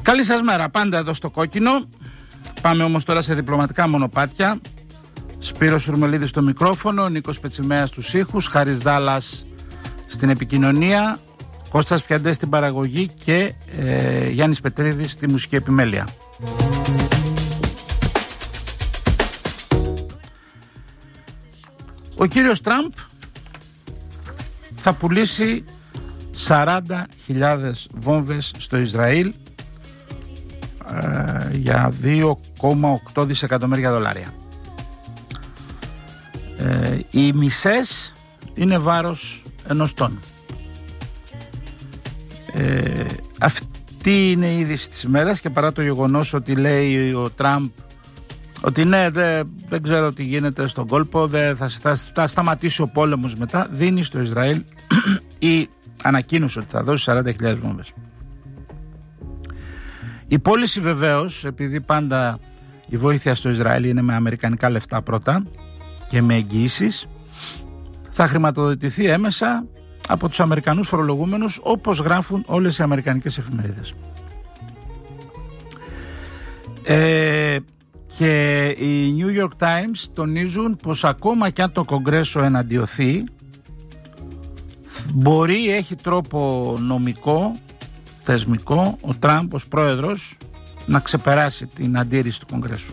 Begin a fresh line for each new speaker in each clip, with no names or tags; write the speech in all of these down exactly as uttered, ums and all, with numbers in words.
Καλή σας μέρα, πάντα εδώ στο Κόκκινο. Πάμε όμως τώρα σε διπλωματικά μονοπάτια. Σπύρος Σουρμελίδης στο μικρόφωνο, Νίκος Πετσιμέας στους ήχους, Χάρης Δάλλας στην επικοινωνία, Κώστας Πιαντές στην παραγωγή και ε, Γιάννης Πετρίδης στη μουσική επιμέλεια. Ο κύριος Τραμπ θα πουλήσει σαράντα χιλιάδες βόμβες στο Ισραήλ ε, για δύο κόμμα οκτώ δισεκατομμύρια δολάρια. Ε, οι μισές είναι βάρος ενός τόνου. Ε, αυτή είναι η είδηση της ημέρας, και παρά το γεγονός ότι λέει ο Τραμπ ότι ναι, δε, δεν ξέρω τι γίνεται στον κόλπο, δε, θα, θα, θα σταματήσει ο πόλεμος μετά, δίνει στο Ισραήλ η ανακοίνωση ότι θα δώσει σαράντα χιλιάδες βόμβες. Η πώληση βεβαίως, επειδή πάντα η βοήθεια στο Ισραήλ είναι με αμερικανικά λεφτά πρώτα και με εγγυήσεις, θα χρηματοδοτηθεί έμεσα από τους Αμερικανούς φορολογούμενους, όπως γράφουν όλες οι αμερικανικές εφημερίδες. Ε, και οι New York Times τονίζουν πως ακόμα κι αν το Κογκρέσο εναντιωθεί, μπορεί, έχει τρόπο νομικό, θεσμικό, ο Τραμπ ως πρόεδρος να ξεπεράσει την αντίρρηση του Κογκρέσου.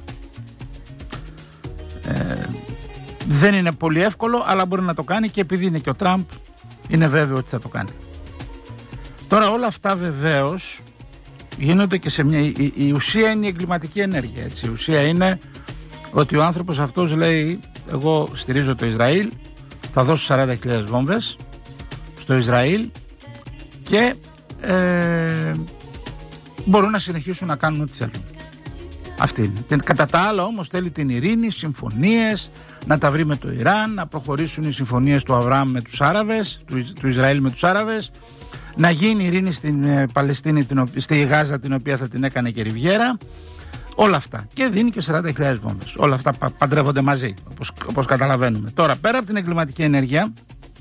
Ε, δεν είναι πολύ εύκολο, αλλά μπορεί να το κάνει, και επειδή είναι και ο Τραμπ, είναι βέβαιο ότι θα το κάνει. Τώρα όλα αυτά βεβαίως γίνονται και σε μια... Η, η ουσία είναι η εγκληματική ενέργεια, έτσι. Η ουσία είναι ότι ο άνθρωπος αυτός λέει: εγώ στηρίζω το Ισραήλ, θα δώσω σαράντα χιλιάδες βόμβες στο Ισραήλ και ε, μπορούν να συνεχίσουν να κάνουν ό,τι θέλουν. Αυτή είναι. Και κατά τα άλλα όμως θέλει την ειρήνη, συμφωνίες, να τα βρει με το Ιράν, να προχωρήσουν οι συμφωνίες του Αβραάμ με τους Άραβες, του, του Ισραήλ με τους Άραβες, να γίνει ειρήνη στην ε, Παλαιστίνη, την, στη Γάζα, την οποία θα την έκανε και Ριβιέρα. Όλα αυτά. Και δίνει και σαράντα χιλιάδες βόμβες. Όλα αυτά πα, παντρεύονται μαζί, όπως, όπως καταλαβαίνουμε. Τώρα, πέρα από την εγκληματική ενέργεια,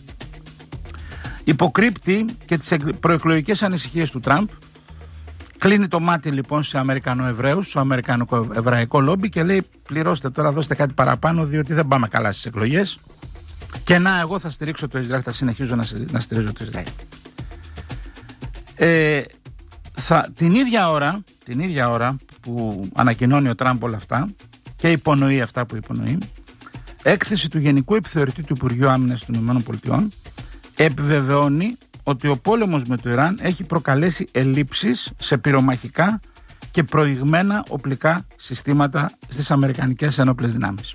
υποκρύπτει και τις προεκλογικές ανησυχίες του Τραμπ. Κλείνει το μάτι λοιπόν σε Αμερικανοεβραίους, στο Αμερικανο-Εβραϊκό λόμπι, και λέει: πληρώστε τώρα, δώστε κάτι παραπάνω, διότι δεν πάμε καλά στις εκλογές. Και να, εγώ θα στηρίξω το Ισραήλ, θα συνεχίζω να, να στηρίζω το Ισραήλ. Ε, θα, την, ίδια ώρα, την ίδια ώρα που ανακοινώνει ο Τραμπ όλα αυτά και υπονοεί αυτά που υπονοεί, έκθεση του Γενικού Επιθεωρητή του Υπουργείου Άμυνας των ΗΠΑ επιβεβαιώνει ότι ο πόλεμος με το Ιράν έχει προκαλέσει ελλείψεις σε πυρομαχικά και προηγμένα οπλικά συστήματα στις αμερικανικές ενόπλες δυνάμεις.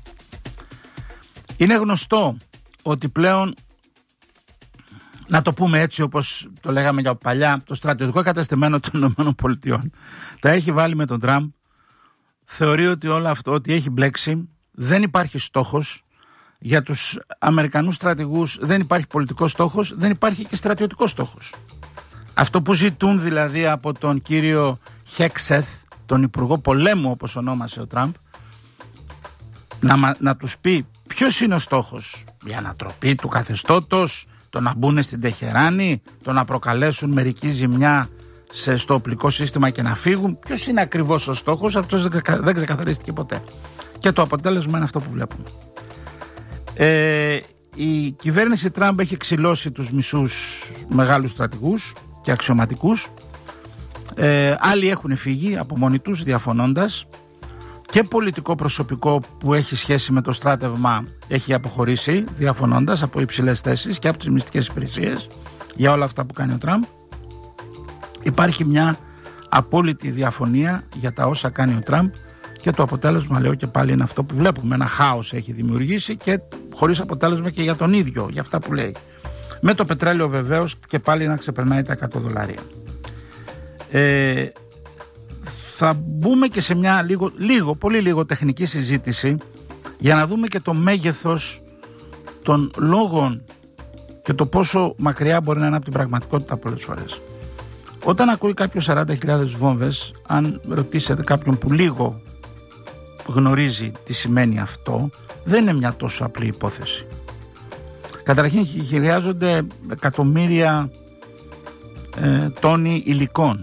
Είναι γνωστό ότι πλέον, να το πούμε έτσι όπως το λέγαμε για παλιά, το στρατιωτικό κατεστημένο των ΗΠΑ τα έχει βάλει με τον Τραμπ. Θεωρεί ότι όλο αυτό, ότι έχει μπλέξει, δεν υπάρχει στόχος. Για τους Αμερικανούς στρατηγούς δεν υπάρχει πολιτικός στόχος, δεν υπάρχει και στρατιωτικός στόχος. Αυτό που ζητούν δηλαδή από τον κύριο Χέξεθ, τον Υπουργό Πολέμου όπως ονόμασε ο Τραμπ, να, να τους πει ποιος είναι ο στόχος: η ανατροπή του καθεστώτος, το να μπουν στην Τεχεράνη, το να προκαλέσουν μερική ζημιά σε, στο οπλικό σύστημα και να φύγουν. Ποιος είναι ακριβώς ο στόχος? Αυτός δεν, δεν ξεκαθαρίστηκε ποτέ. Και το αποτέλεσμα είναι αυτό που βλέπουμε. Ε, η κυβέρνηση Τραμπ έχει ξυλώσει τους μισούς μεγάλους στρατηγούς και αξιωματικούς. ε, Άλλοι έχουν φύγει από μόνοι τους διαφωνώντας, και πολιτικό προσωπικό που έχει σχέση με το στράτευμα έχει αποχωρήσει διαφωνώντας από υψηλές θέσεις και από τις μυστικές υπηρεσίες για όλα αυτά που κάνει ο Τραμπ. Υπάρχει μια απόλυτη διαφωνία για τα όσα κάνει ο Τραμπ, και το αποτέλεσμα, λέω και πάλι, είναι αυτό που βλέπουμε. Ένα χάος έχει δημιουργήσει, και χωρίς αποτέλεσμα και για τον ίδιο, για αυτά που λέει. Με το πετρέλαιο βεβαίως και πάλι να ξεπερνάει τα εκατό δολάρια. Ε, θα μπούμε και σε μια λίγο, λίγο, πολύ λίγο τεχνική συζήτηση για να δούμε και το μέγεθος των λόγων και το πόσο μακριά μπορεί να είναι από την πραγματικότητα πολλές φορές. Όταν ακούει κάποιος σαράντα χιλιάδες βόμβες, αν ρωτήσετε κάποιον που λίγο γνωρίζει τι σημαίνει αυτό, δεν είναι μια τόσο απλή υπόθεση. Καταρχήν χρειάζονται εκατομμύρια ε, τόνοι υλικών,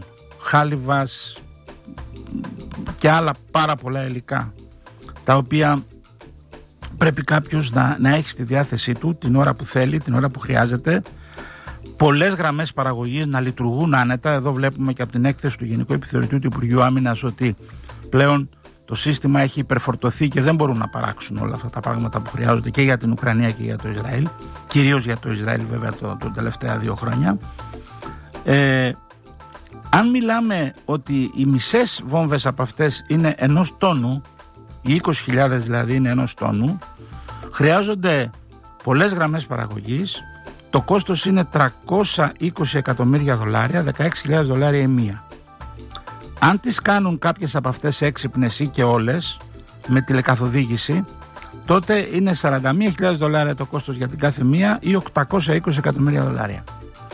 χάλιβας και άλλα πάρα πολλά υλικά, τα οποία πρέπει κάποιος να, να έχει στη διάθεσή του την ώρα που θέλει, την ώρα που χρειάζεται. Πολλές γραμμές παραγωγής να λειτουργούν άνετα. Εδώ βλέπουμε και από την έκθεση του Γενικού Επιθεωρητού του Υπουργείου Άμυνας ότι πλέον το σύστημα έχει υπερφορτωθεί και δεν μπορούν να παράξουν όλα αυτά τα πράγματα που χρειάζονται και για την Ουκρανία και για το Ισραήλ. Κυρίως για το Ισραήλ βέβαια το, το τελευταία δύο χρόνια. Ε, αν μιλάμε ότι οι μισές βόμβες από αυτές είναι ενός τόνου, οι είκοσι χιλιάδες δηλαδή είναι ενός τόνου, χρειάζονται πολλές γραμμές παραγωγής. Το κόστος είναι τριακόσια είκοσι εκατομμύρια δολάρια, δεκαέξι χιλιάδες δολάρια η μία. Αν τις κάνουν κάποιες από αυτές έξυπνες ή και όλες με τηλεκαθοδήγηση, τότε είναι σαράντα μία χιλιάδες δολάρια το κόστος για την κάθε μία ή οκτακόσια είκοσι εκατομμύρια δολάρια.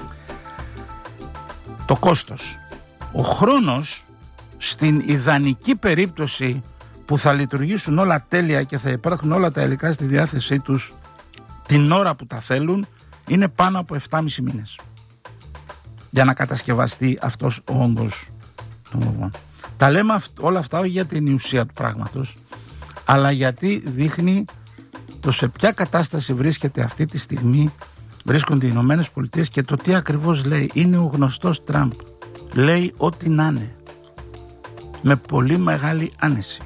Το κόστος. Ο χρόνος, στην ιδανική περίπτωση που θα λειτουργήσουν όλα τέλεια και θα υπάρχουν όλα τα υλικά στη διάθεσή τους την ώρα που τα θέλουν, είναι πάνω από επτά και μισό μήνες για να κατασκευαστεί αυτός ο όγκος των βομβών. Τα λέμε όλα αυτά όχι για την ουσία του πράγματος, αλλά γιατί δείχνει το σε ποια κατάσταση βρίσκεται αυτή τη στιγμή, βρίσκονται οι Ηνωμένες Πολιτείες και το τι ακριβώς λέει. Είναι ο γνωστός Τραμπ. Λέει ό,τι να είναι, με πολύ μεγάλη άνεση.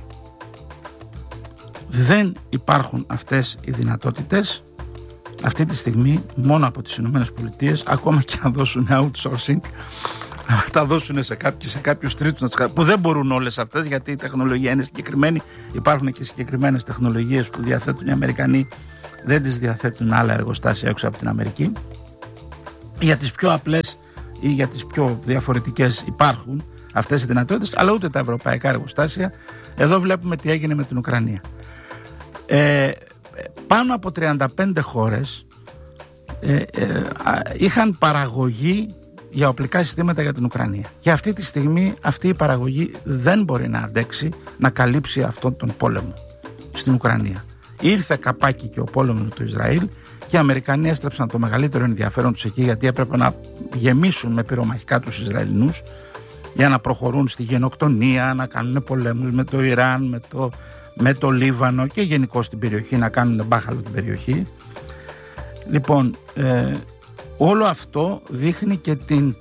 Δεν υπάρχουν αυτές οι δυνατότητες αυτή τη στιγμή μόνο από τις Ηνωμένες Πολιτείες, ακόμα και να δώσουν outsourcing, να τα δώσουν σε κάποιους, σε κάποιους τρίτους, που δεν μπορούν όλες αυτές, γιατί η τεχνολογία είναι συγκεκριμένη. Υπάρχουν και συγκεκριμένες τεχνολογίες που διαθέτουν οι Αμερικανοί, δεν τις διαθέτουν άλλα εργοστάσια έξω από την Αμερική. Για τις πιο απλές ή για τις πιο διαφορετικές υπάρχουν αυτές οι δυνατότητες, αλλά ούτε τα ευρωπαϊκά εργοστάσια. Εδώ βλέπουμε τι έγινε με την Ουκρανία. Ε, πάνω από τριάντα πέντε χώρες ε, ε, είχαν παραγωγή για οπλικά συστήματα για την Ουκρανία. Και αυτή τη στιγμή αυτή η παραγωγή δεν μπορεί να αντέξει να καλύψει αυτόν τον πόλεμο στην Ουκρανία. Ήρθε καπάκι και ο πόλεμος του Ισραήλ και οι Αμερικανοί έστρεψαν το μεγαλύτερο ενδιαφέρον τους εκεί, γιατί έπρεπε να γεμίσουν με πυρομαχικά τους Ισραηλινούς για να προχωρούν στη γενοκτονία, να κάνουν πολέμους με το Ιράν, με το, με το Λίβανο και γενικώς στην περιοχή, να κάνουν μπάχαλο την περιοχή. Λοιπόν, ε, όλο αυτό δείχνει και την,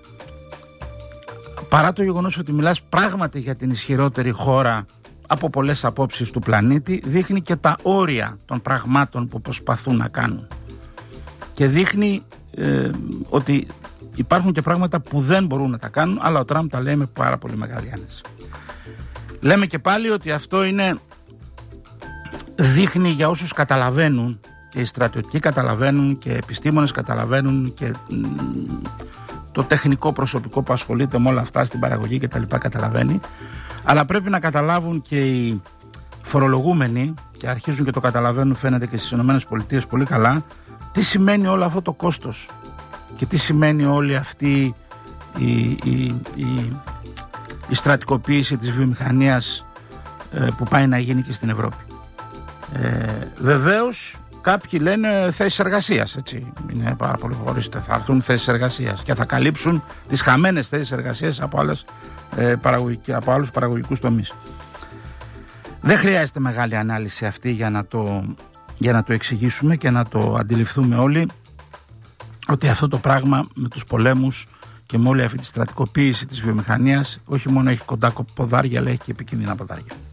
παρά το γεγονός ότι μιλάς πράγματι για την ισχυρότερη χώρα από πολλές απόψεις του πλανήτη, δείχνει και τα όρια των πραγμάτων που προσπαθούν να κάνουν. Και δείχνει ε, ότι υπάρχουν και πράγματα που δεν μπορούν να τα κάνουν, αλλά ο Τραμπ τα λέει με πάρα πολύ μεγάλη άνεση. Λέμε και πάλι ότι αυτό είναι, δείχνει για όσους καταλαβαίνουν, και οι στρατιωτικοί καταλαβαίνουν και οι επιστήμονες καταλαβαίνουν και το τεχνικό προσωπικό που ασχολείται με όλα αυτά στην παραγωγή και τα λοιπά καταλαβαίνει, αλλά πρέπει να καταλάβουν και οι φορολογούμενοι, και αρχίζουν και το καταλαβαίνουν φαίνεται και στις ΗΠΑ πολύ καλά, τι σημαίνει όλο αυτό το κόστος και τι σημαίνει όλη αυτή η, η, η, η στρατικοποίηση της βιομηχανίας ε, που πάει να γίνει και στην Ευρώπη. Ε, βεβαίως κάποιοι λένε θέσεις εργασίας, έτσι, είναι πάρα πολύ χωρίστε, θα έρθουν θέσεις εργασίας και θα καλύψουν τις χαμένες θέσεις εργασίας από, άλλες, ε, από άλλους παραγωγικούς τομείς. Δεν χρειάζεται μεγάλη ανάλυση αυτή για να το, για να το εξηγήσουμε και να το αντιληφθούμε όλοι, ότι αυτό το πράγμα με τους πολέμους και με όλη αυτή τη στρατικοποίηση της βιομηχανίας όχι μόνο έχει κοντά ποδάρια, αλλά έχει και επικίνδυνα ποδάρια.